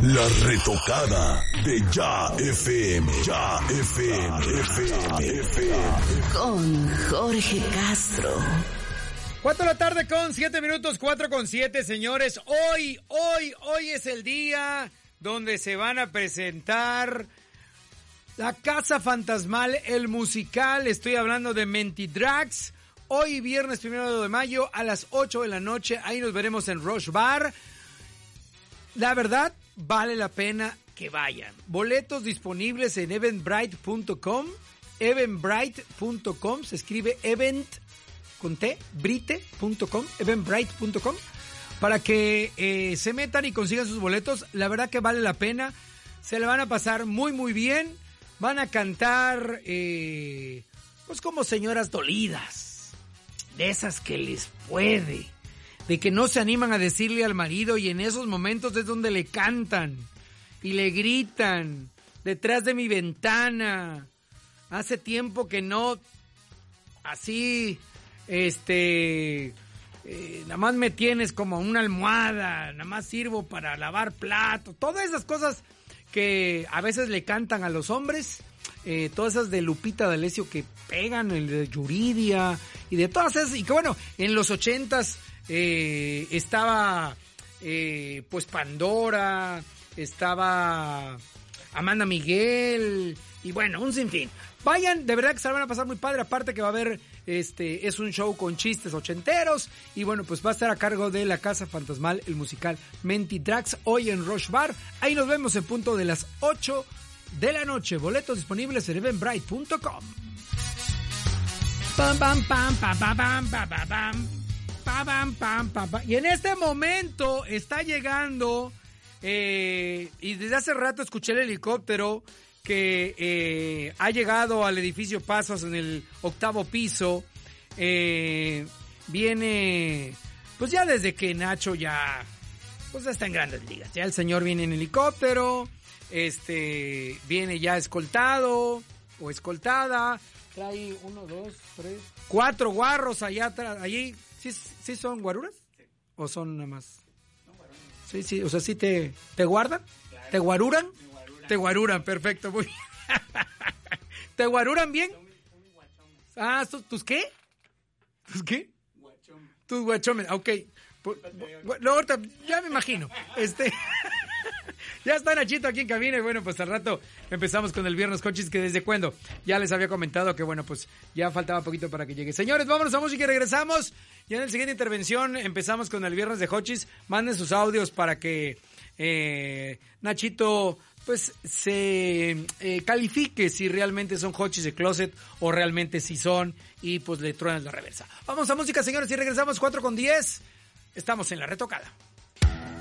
La retocada de Ya FM. Ya FM. Con Jorge Castro. 4 de la tarde con 7 minutos, 4:07, señores. Hoy es el día donde se van a presentar La Casa Fantasmal, el musical. Estoy hablando de Mentidrags. Hoy, viernes 1 de mayo, a las 8 de la noche. Ahí nos veremos en Rush Bar. La verdad, vale la pena que vayan. Boletos disponibles en eventbrite.com. Eventbrite.com, se escribe event con T, brite.com, eventbrite.com, para que se metan y consigan sus boletos. La verdad que vale la pena. Se le van a pasar muy, muy bien. Van a cantar, pues como señoras dolidas, de esas que les puede, de que no se animan a decirle al marido, y en esos momentos es donde le cantan y le gritan: detrás de mi ventana, hace tiempo que no, así, nada más me tienes como una almohada, nada más sirvo para lavar platos, todas esas cosas que a veces le cantan a los hombres, todas esas de Lupita D'Alessio que pegan, el de Yuridia, y de todas esas, y que bueno, en los 80s estaba pues Pandora, estaba Amanda Miguel, y bueno, un sinfín. Vayan, de verdad que se la van a pasar muy padre, aparte que va a haber, es un show con chistes ochenteros, y bueno, pues va a estar a cargo de La Casa Fantasmal, el musical Mentidrags, hoy en Rush Bar. Ahí nos vemos en punto de las 8 de la noche. Boletos disponibles en eventbrite.com. Pam, pam, pam, pam, pam, pam, pam, pam, pam. Pam, pam, pam, pam. Y en este momento está llegando, y desde hace rato escuché el helicóptero que ha llegado al edificio Pasos en el 8º piso. Viene, pues ya desde que Nacho ya, pues está en grandes ligas. Ya el señor viene en helicóptero, viene ya escoltado o escoltada. Trae 1, 2, 3, 4 guarros allá atrás. Allí, ¿sí son guaruras? Sí. ¿O son nada más? No, guaruras. Sí, o sea, ¿sí te guardan? Claro. ¿Te guaruran? Te guaruran, perfecto, muy bien. ¿Te guaruran bien? Son mis guachomes. Ah, ¿tus qué? ¿Tus qué? Guachomes. Tus guachomes, ok. No, ahorita, ya me imagino. Ya está Nachito aquí en cabina y bueno, pues al rato empezamos con el Viernes Cochis, que desde cuando ya les había comentado que bueno, pues ya faltaba poquito para que llegue. Señores, vámonos a música y regresamos. Ya en la siguiente intervención empezamos con el Viernes de Cochis. Manden sus audios para que Nachito pues se califique si realmente son Hochis de closet o realmente sí son, y pues le truenan la reversa. Vamos a música, señores, y regresamos 4:10. Estamos en La Retocada.